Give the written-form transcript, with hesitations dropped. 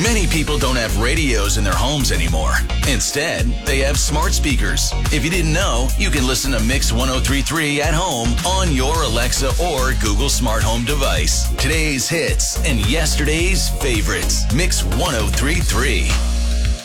Many people don't have radios in their homes anymore. Instead, they have smart speakers. If you didn't know, you can listen to Mix 1033 at home on your Alexa or Google Smart Home device. Today's hits and yesterday's favorites. Mix 1033.